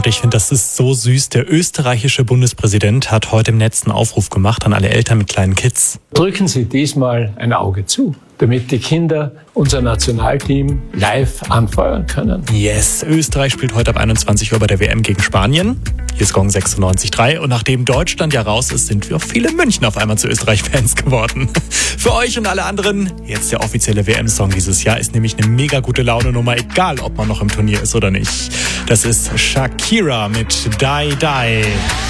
Leute, ich finde, das ist so süß. Der österreichische Bundespräsident hat heute im Netz einen Aufruf gemacht an alle Eltern mit kleinen Kids. Drücken Sie diesmal ein Auge zu, damit die Kinder unser Nationalteam live anfeuern können. Yes, Österreich spielt heute ab 21 Uhr bei der WM gegen Spanien. Hier ist Gong 96.3 und nachdem Deutschland ja raus ist, sind wir viele München auf einmal zu Österreich-Fans geworden. Für euch und alle anderen, jetzt der offizielle WM-Song dieses Jahr, ist nämlich eine mega gute Laune-Nummer, egal ob man noch im Turnier ist oder nicht. Das ist Shakira mit Die Die.